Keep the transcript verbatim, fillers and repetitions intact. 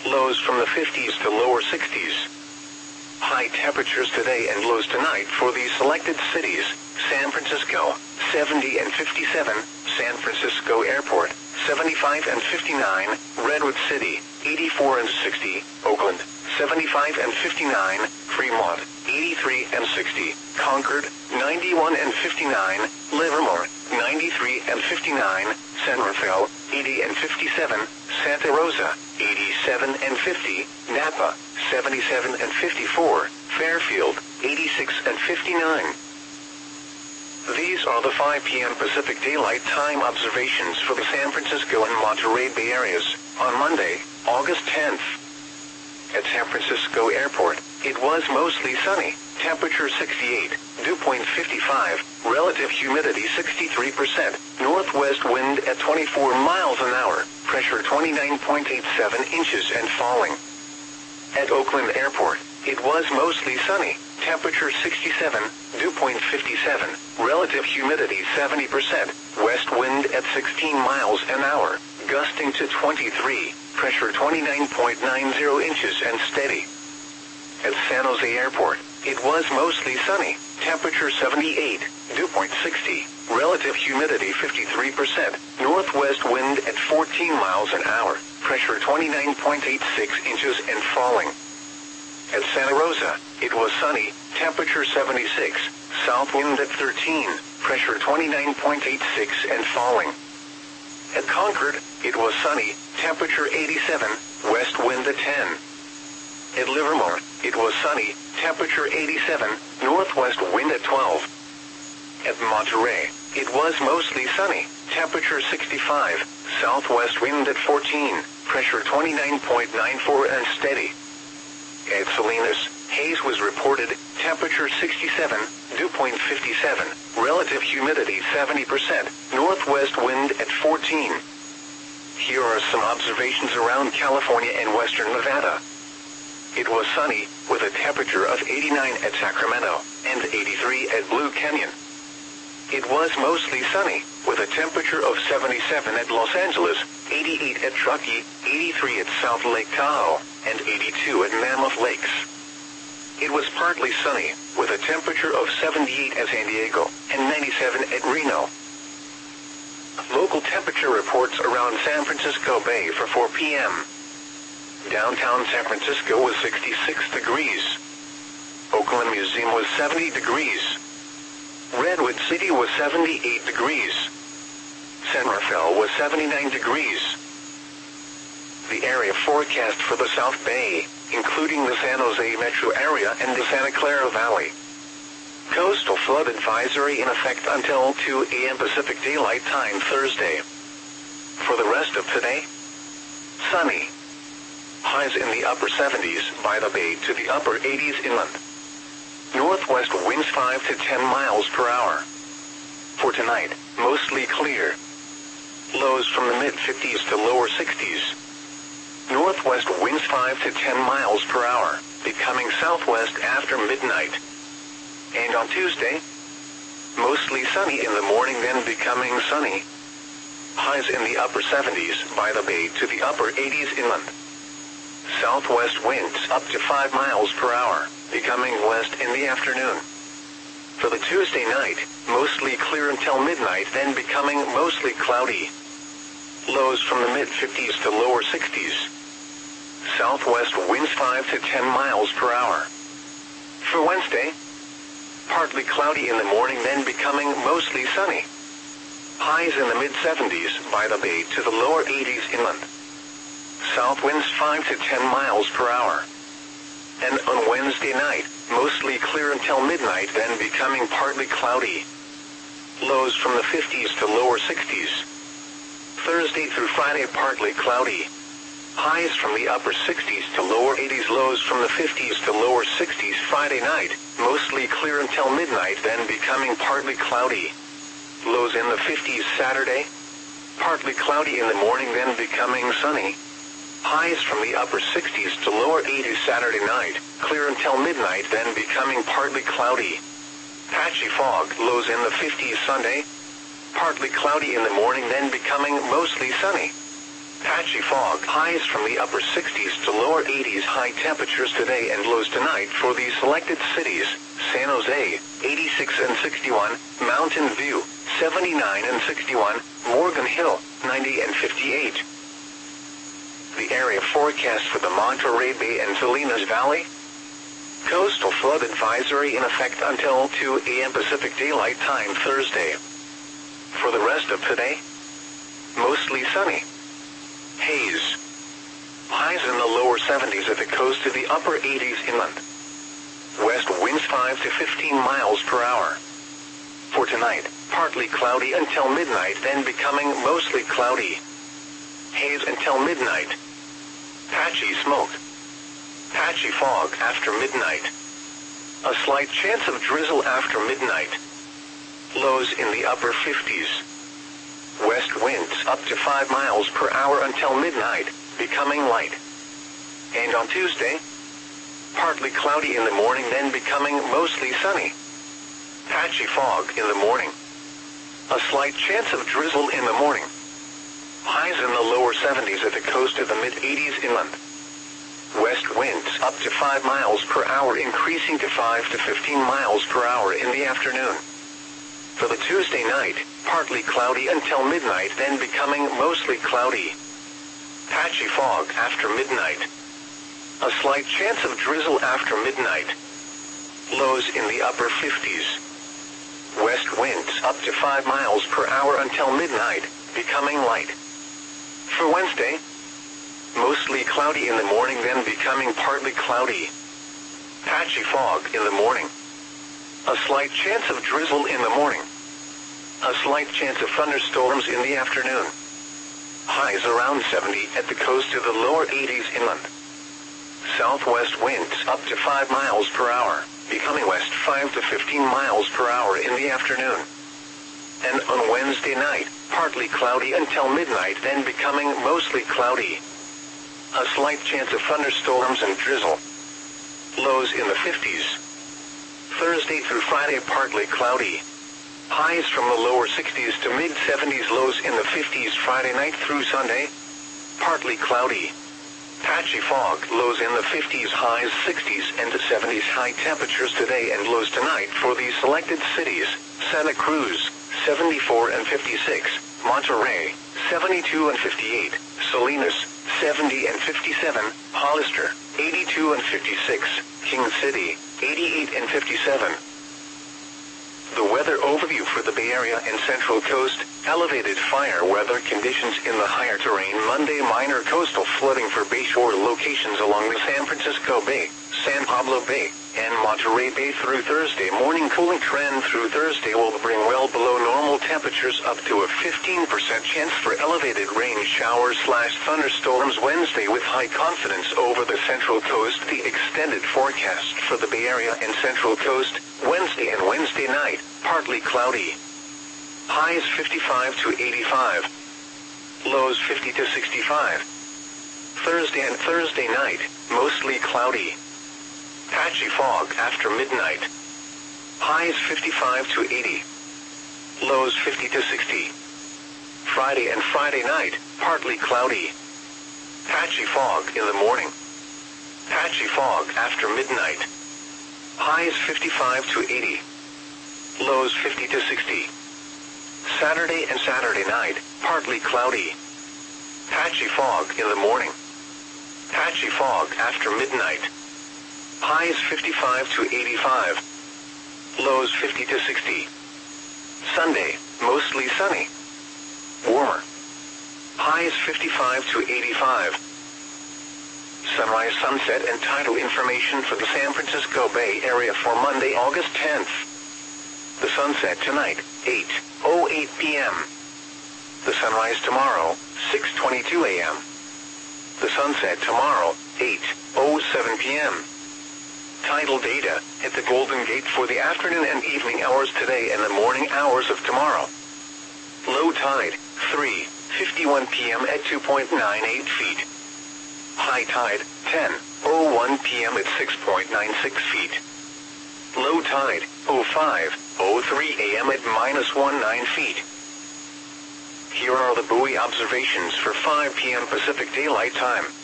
lows from the fifties to lower sixties. High temperatures today and lows tonight for the selected cities: San Francisco, seventy and fifty-seven, San Francisco Airport, seventy-five and fifty-nine, Redwood City, eighty-four and sixty, Oakland, seventy-five and fifty-nine, Fremont, eighty-three and sixty, Concord, ninety-one and fifty-nine, Livermore, ninety-three and fifty-nine, San Rafael, eighty and fifty-seven, Santa Rosa, eighty-seven and fifty, Napa, seventy-seven and fifty-four, Fairfield, eighty-six and fifty-nine. These are the five p m Pacific Daylight Time observations for the San Francisco and Monterey Bay areas on Monday, August tenth. At San Francisco Airport, it was mostly sunny, temperature sixty-eight, dew point fifty-five, relative humidity sixty-three percent, northwest wind at twenty-four miles an hour, pressure twenty-nine point eight seven inches and falling. At Oakland Airport, it was mostly sunny, temperature sixty-seven, dew point fifty-seven, relative humidity seventy percent, west wind at sixteen miles an hour, gusting to twenty-three, pressure twenty-nine point nine zero inches and steady. At San Jose Airport, it was mostly sunny, temperature seventy-eight, dew point sixty, relative humidity fifty-three percent, northwest wind at fourteen miles an hour, pressure twenty-nine point eight six inches and falling. At Santa Rosa, it was sunny, temperature seventy-six, south wind at thirteen, pressure twenty-nine point eight six and falling. At Concord, it was sunny, temperature eighty-seven, west wind at ten. At Livermore, it was sunny, temperature eighty-seven, northwest wind at twelve. At Monterey, it was mostly sunny, temperature sixty-five, southwest wind at fourteen, pressure twenty-nine point nine four and steady. At Salinas, haze was reported, temperature sixty-seven, dew point fifty-seven, relative humidity seventy percent, northwest wind at fourteen. Here are some observations around California and western Nevada. It was sunny, with a temperature of eighty-nine at Sacramento, and eighty-three at Blue Canyon. It was mostly sunny, with a temperature of seventy-seven at Los Angeles, eighty-eight at Truckee, eighty-three at South Lake Tahoe, and eighty-two at Mammoth Lakes. It was partly sunny, with a temperature of seventy-eight at San Diego, and ninety-seven at Reno. Local temperature reports around San Francisco Bay for four p m Downtown San Francisco was sixty-six degrees. Oakland Museum was seventy degrees. Redwood City was seventy-eight degrees. San Rafael was seventy-nine degrees. The area forecast for the South Bay, including the San Jose metro area and the Santa Clara Valley. Coastal flood advisory in effect until two a m Pacific Daylight Time Thursday. For the rest of today, sunny. Highs in the upper seventies by the bay to the upper eighties inland. Northwest winds five to ten miles per hour. For tonight, mostly clear. Lows from the mid fifties to lower sixties. Northwest winds five to ten miles per hour, becoming southwest after midnight. And on Tuesday, mostly sunny in the morning, then becoming sunny. Highs in the upper seventies by the bay to the upper eighties inland. Southwest winds up to five miles per hour, becoming west in the afternoon. For the Tuesday night, mostly clear until midnight, then becoming mostly cloudy. Lows from the mid fifties to lower sixties. Southwest winds five to ten miles per hour. For Wednesday, partly cloudy in the morning, then becoming mostly sunny. Highs in the mid seventies by the bay to the lower eighties inland. South winds five to ten miles per hour. And on Wednesday night, mostly clear until midnight, then becoming partly cloudy. Lows from the fifties to lower sixties. Thursday through Friday, partly cloudy. Highs from the upper sixties to lower eighties, lows from the fifties to lower sixties Friday night, mostly clear until midnight, then becoming partly cloudy. Lows in the fifties Saturday, partly cloudy in the morning, then becoming sunny. Highs from the upper sixties to lower eighties Saturday night, clear until midnight, then becoming partly cloudy. Patchy fog, lows in the fifties Sunday, partly cloudy in the morning, then becoming mostly sunny. Patchy fog. Highs from the upper sixties to lower eighties. High temperatures today and lows tonight for these selected cities. San Jose, eighty-six and sixty-one. Mountain View, seventy-nine and sixty-one. Morgan Hill, ninety and fifty-eight. The area forecast for the Monterey Bay and Salinas Valley. Coastal flood advisory in effect until two a m Pacific Daylight Time Thursday. For the rest of today, mostly sunny. Haze. Highs in the lower seventies at the coast to the upper eighties inland. West winds five to fifteen miles per hour. For tonight, partly cloudy until midnight, then becoming mostly cloudy. Haze until midnight. Patchy smoke. Patchy fog after midnight. A slight chance of drizzle after midnight. Lows in the upper fifties. West winds up to five miles per hour until midnight, becoming light. And on Tuesday, partly cloudy in the morning, then becoming mostly sunny. Patchy fog in the morning. A slight chance of drizzle in the morning. Highs in the lower seventies at the coast to the mid-eighties inland. West winds up to five miles per hour, increasing to five to fifteen miles per hour in the afternoon. For the Tuesday night, partly cloudy until midnight, then becoming mostly cloudy. Patchy fog after midnight. A slight chance of drizzle after midnight. Lows in the upper fifties. West winds up to five miles per hour until midnight, becoming light. For Wednesday, mostly cloudy in the morning, then becoming partly cloudy. Patchy fog in the morning. A slight chance of drizzle in the morning. A slight chance of thunderstorms in the afternoon. Highs around seventy at the coast to the lower eighties inland. Southwest winds up to five miles per hour, becoming west five to fifteen miles per hour in the afternoon. And on Wednesday night, partly cloudy until midnight, then becoming mostly cloudy. A slight chance of thunderstorms and drizzle. Lows in the fifties. Thursday through Friday, partly cloudy. Highs from the lower sixties to mid-seventies, lows in the fifties. Friday night through Sunday, partly cloudy. Patchy fog, lows in the fifties, highs sixties and seventies. High temperatures today and lows tonight for these selected cities. Santa Cruz, seventy-four and fifty-six. Monterey, seventy-two and fifty-eight. Salinas, seventy and fifty-seven. Hollister, eighty-two and fifty-six. King City, eighty-eight and fifty-seven. The weather overview for the Bay Area and Central Coast. Elevated fire weather conditions in the higher terrain Monday. Minor coastal flooding for bayshore locations along the San Francisco Bay, San Pablo Bay, and Monterey Bay through Thursday morning. Cooling trend through Thursday will bring well below normal temperatures, up to a fifteen percent chance for elevated rain showers slash thunderstorms Wednesday with high confidence over the Central Coast. The extended forecast for the Bay Area and Central Coast, Wednesday and Wednesday night, partly cloudy. Highs fifty-five to eighty-five. Lows fifty to sixty-five. Thursday and Thursday night, mostly cloudy. Patchy fog after midnight. Highs fifty-five to eighty. Lows fifty to sixty. Friday and Friday night, partly cloudy. Patchy fog in the morning. Patchy fog after midnight. Highs fifty-five to eighty. Lows fifty to sixty. Saturday and Saturday night, partly cloudy. Patchy fog in the morning. Patchy fog after midnight. Highs fifty-five to eighty-five. Lows fifty to sixty. Sunday, mostly sunny. Warmer. Highs fifty-five to eighty-five. Sunrise, sunset, and tidal information for the San Francisco Bay Area for Monday, August tenth. The sunset tonight, eight oh eight p m The sunrise tomorrow, six twenty-two a m The sunset tomorrow, eight oh seven p m Tidal data at the Golden Gate for the afternoon and evening hours today and the morning hours of tomorrow. Low tide, three fifty-one p m at two point nine eight feet. High tide, ten oh one p m at six point nine six feet. Low tide, oh five oh three a m at minus nineteen feet. Here are the buoy observations for five p m Pacific Daylight Time.